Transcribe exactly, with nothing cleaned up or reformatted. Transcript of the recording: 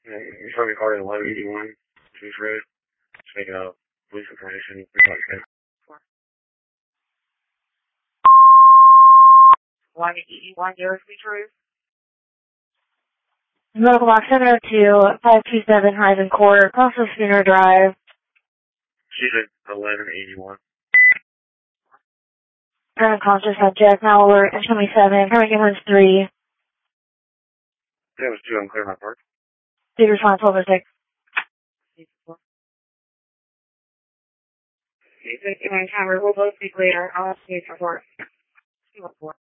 Uh, you're showing a car at eleven eighty-one, Juice Road. Just making a police information. one eighty-one, yours be true? Medical box seven oh two, five two seven Highland Court, across the Spooner Drive. She's at eleven eighty-one. Current conscious subject, now alert, N twenty-seven, current ambulance three. That was two on Claremont Park. Did response over six. Okay, and camera, we'll both speak later. I'll have to report.